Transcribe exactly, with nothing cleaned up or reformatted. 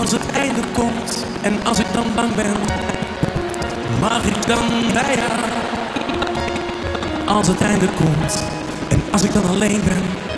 Als het einde komt en als ik dan bang ben, mag ik dan bij jou? Als het einde komt en als ik dan alleen ben,